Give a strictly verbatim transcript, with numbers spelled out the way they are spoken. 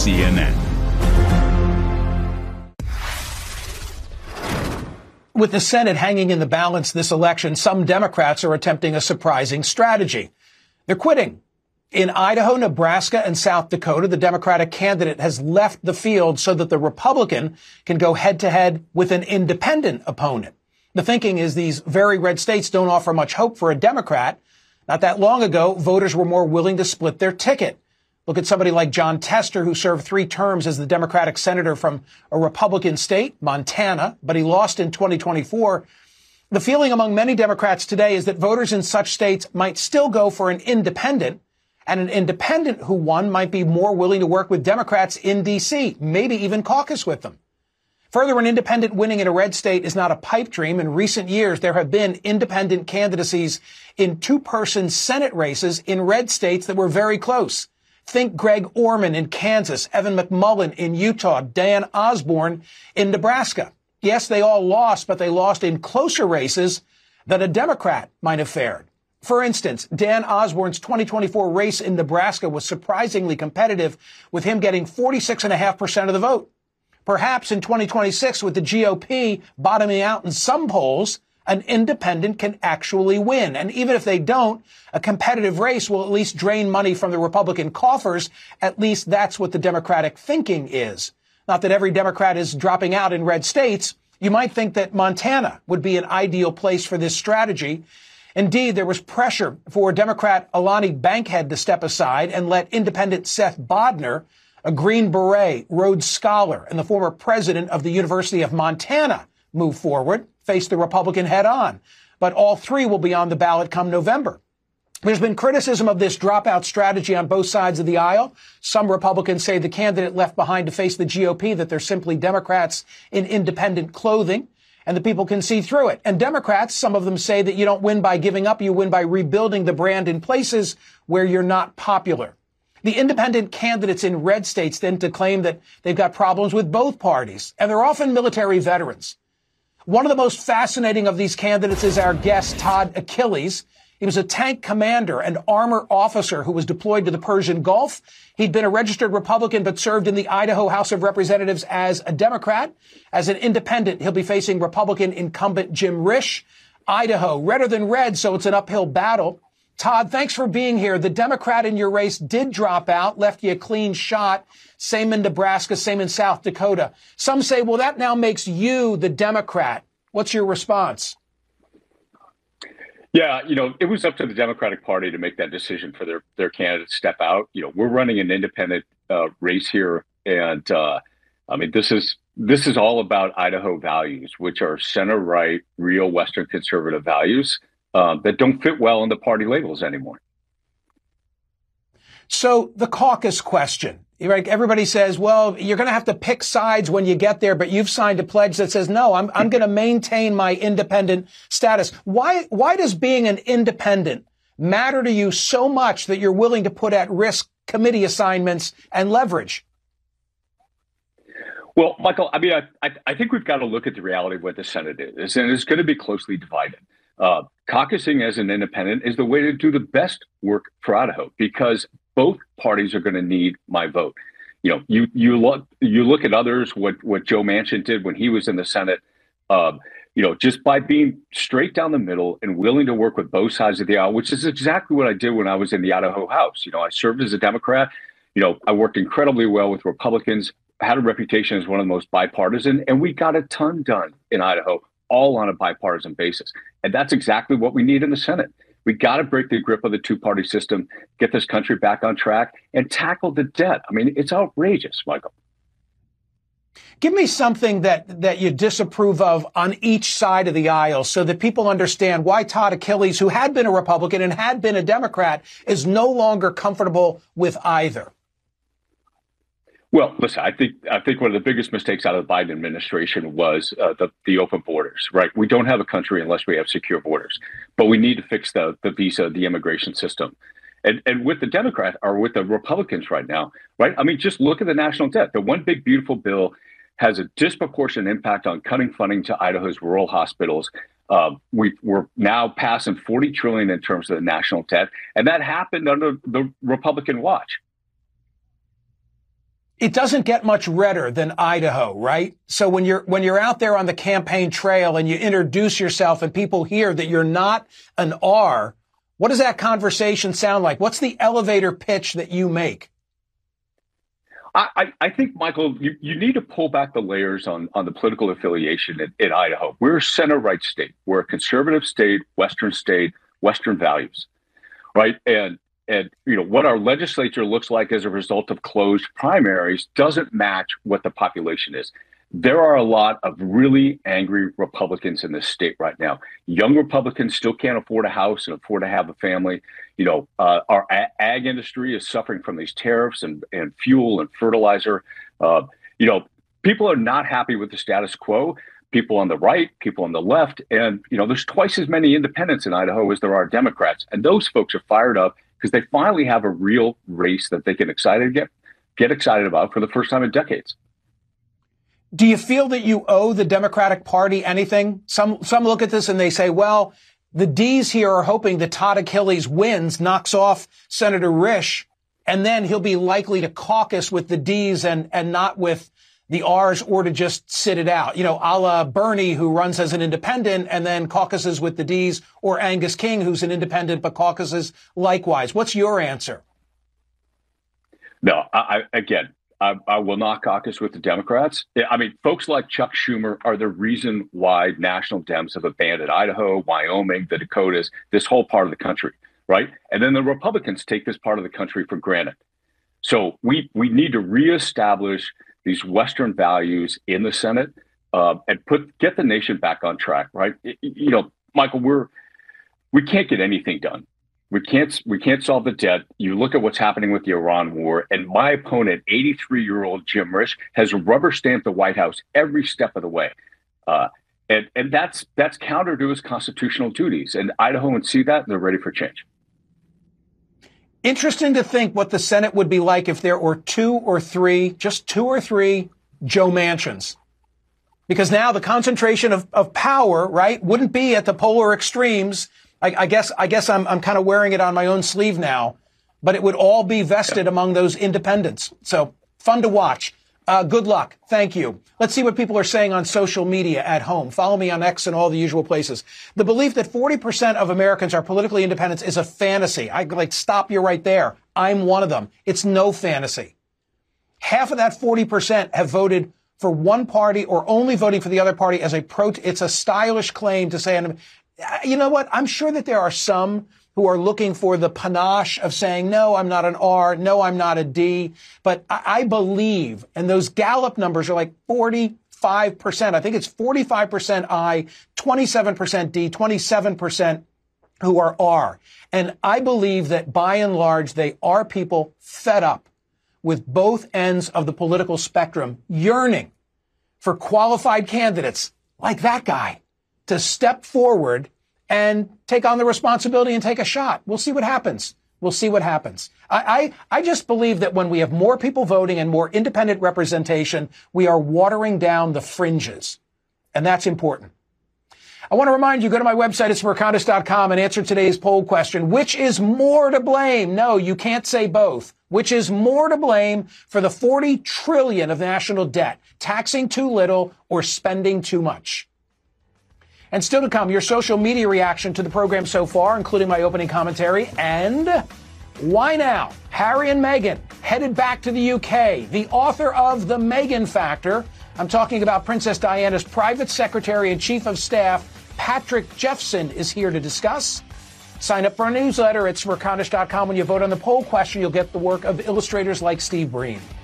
C N N. With the Senate hanging in the balance this election, some Democrats are attempting a surprising strategy. They're quitting. In Idaho, Nebraska, and South Dakota, the Democratic candidate has left the field so that the Republican can go head-to-head with an independent opponent. The thinking is these very red states don't offer much hope for a Democrat. Not that long ago, voters were more willing to split their ticket. Look at somebody like Jon Tester, who served three terms as the Democratic senator from a Republican state, Montana, but he lost in twenty twenty-four. The feeling among many Democrats today is that voters in such states might still go for an independent, and an independent who won might be more willing to work with Democrats in D C, maybe even caucus with them. Further, an independent winning in a red state is not a pipe dream. In recent years, there have been independent candidacies in two-person Senate races in red states that were very close. Think Greg Orman in Kansas, Evan McMullin in Utah, Dan Osborne in Nebraska. Yes, they all lost, but they lost in closer races than a Democrat might have fared. For instance, Dan Osborne's twenty twenty-four race in Nebraska was surprisingly competitive, with him getting forty-six point five percent of the vote. Perhaps in twenty twenty-six, with the G O P bottoming out in some polls, an independent can actually win. And even if they don't, a competitive race will at least drain money from the Republican coffers. At least that's what the Democratic thinking is. Not that every Democrat is dropping out in red states. You might think that Montana would be an ideal place for this strategy. Indeed, there was pressure for Democrat Alani Bankhead to step aside and let independent Seth Bodnar, a Green Beret, Rhodes Scholar, and the former president of the University of Montana, move forward, face the Republican head-on. But all three will be on the ballot come November. There's been criticism of this dropout strategy on both sides of the aisle. Some Republicans say the candidate left behind to face the G O P, that they're simply Democrats in independent clothing, and the people can see through it. And Democrats, some of them say that you don't win by giving up, you win by rebuilding the brand in places where you're not popular. The independent candidates in red states tend to claim that they've got problems with both parties, and they're often military veterans. One of the most fascinating of these candidates is our guest, Todd Achilles. He was a tank commander and armor officer who was deployed to the Persian Gulf. He'd been a registered Republican but served in the Idaho House of Representatives as a Democrat. As an independent, he'll be facing Republican incumbent Jim Risch. Idaho, redder than red, so it's an uphill battle. Todd, thanks for being here. The Democrat in your race did drop out, left you a clean shot. Same in Nebraska, same in South Dakota. Some say, well, that now makes you the Democrat. What's your response? Yeah, you know, it was up to the Democratic Party to make that decision for their, their candidate to step out. You know, we're running an independent uh, race here. And uh, I mean, this is this is all about Idaho values, which are center right, real Western conservative values uh, that don't fit well in the party labels anymore. So the caucus question. Right? Everybody says, well, you're going to have to pick sides when you get there, but you've signed a pledge that says, no, I'm, I'm going to maintain my independent status. Why, why does being an independent matter to you so much that you're willing to put at risk committee assignments and leverage? Well, Michael, I mean, I, I, I think we've got to look at the reality of what the Senate is, and it's going to be closely divided. Uh, caucusing as an independent is the way to do the best work for Idaho, because both parties are going to need my vote. You know, you you look you look at others, what what Joe Manchin did when he was in the Senate. Um, you know, just by being straight down the middle and willing to work with both sides of the aisle, which is exactly what I did when I was in the Idaho House. You know, I served as a Democrat. You know, I worked incredibly well with Republicans, had a reputation as one of the most bipartisan, and we got a ton done in Idaho, all on a bipartisan basis. And that's exactly what we need in the Senate. We got to break the grip of the two-party system, get this country back on track, and tackle the debt. I mean, it's outrageous, Michael. Give me something that, that you disapprove of on each side of the aisle so that people understand why Todd Achilles, who had been a Republican and had been a Democrat, is no longer comfortable with either. Well, listen, I think I think one of the biggest mistakes out of the Biden administration was uh, the, the open borders, right? We don't have a country unless we have secure borders, but we need to fix the, the visa, the immigration system. And, and with the Democrats or with the Republicans right now, right? I mean, just look at the national debt. The one big, beautiful bill has a disproportionate impact on cutting funding to Idaho's rural hospitals. Uh, we, we're now passing forty trillion dollars in terms of the national debt, and that happened under the Republican watch. It doesn't get much redder than Idaho, right? So when you're, when you're out there on the campaign trail and you introduce yourself and people hear that you're not an R, what does that conversation sound like? What's the elevator pitch that you make? I, I think, Michael, you, you need to pull back the layers on, on the political affiliation in, in Idaho. We're a center-right state. We're a conservative state, Western state, Western values, right? And And, you know, what our legislature looks like as a result of closed primaries doesn't match what the population is. There are a lot of really angry Republicans in this state right now. Young Republicans still can't afford a house and afford to have a family. You know, uh, our a- ag industry is suffering from these tariffs and, and fuel and fertilizer. Uh, you know, people are not happy with the status quo. People on the right, people on the left. And, you know, there's twice as many independents in Idaho as there are Democrats. And those folks are fired up because they finally have a real race that they can excited get get excited about for the first time in decades. Do you feel that you owe the Democratic Party anything? Some some look at this and they say, well, the D's here are hoping that Todd Achilles wins, knocks off Senator Risch, and then he'll be likely to caucus with the D's and, and not with the R's, or to just sit it out. You know, a la Bernie, who runs as an independent and then caucuses with the D's, or Angus King, who's an independent but caucuses likewise. What's your answer? No, I, I again, I, I will not caucus with the Democrats. I mean, folks like Chuck Schumer are the reason why national Dems have abandoned Idaho, Wyoming, the Dakotas, this whole part of the country, right? And then the Republicans take this part of the country for granted. So we we need to reestablish these Western values in the Senate uh, and put get the nation back on track, right? You know, Michael, we're we can't get anything done. We can't we can't solve the debt. You look at what's happening with the Iran war, and my opponent, eighty-three-year-old Jim Risch, has rubber stamped the White House every step of the way, uh, and and that's that's counter to his constitutional duties. And Idahoans see that, and they're ready for change. Interesting to think what the Senate would be like if there were two or three, just two or three Joe Manchins. Because now the concentration of, of power, right, wouldn't be at the polar extremes. I, I guess I guess I'm I'm kind of wearing it on my own sleeve now, but it would all be vested yeah. among those independents. So fun to watch. Uh, good luck. Thank you. Let's see what people are saying on social media at home. Follow me on X and all the usual places. The belief that forty percent of Americans are politically independent is a fantasy. I like stop you right there. I'm one of them. It's no fantasy. Half of that forty percent have voted for one party or only voting for the other party as a pro. It's a stylish claim to say, and you know what? I'm sure that there are some who are looking for the panache of saying, no, I'm not an R, no, I'm not a D. But I, I believe, and those Gallup numbers are like forty-five percent. I think it's forty-five percent I, twenty-seven percent D, twenty-seven percent who are R. And I believe that by and large, they are people fed up with both ends of the political spectrum, yearning for qualified candidates like that guy to step forward and take on the responsibility and take a shot. We'll see what happens. We'll see what happens. I, I, I just believe that when we have more people voting and more independent representation, we are watering down the fringes. And that's important. I want to remind you, go to my website, it's mercatus dot com, and answer today's poll question. Which is more to blame? No, you can't say both. Which is more to blame for the forty trillion dollars of national debt? Taxing too little or spending too much? And still to come, your social media reaction to the program so far, including my opening commentary. And why now? Harry and Meghan headed back to the U K. The author of The Meghan Factor. I'm talking about Princess Diana's private secretary and chief of staff, Patrick Jeffson, is here to discuss. Sign up for our newsletter at mercatus dot com. When you vote on the poll question, you'll get the work of illustrators like Steve Breen.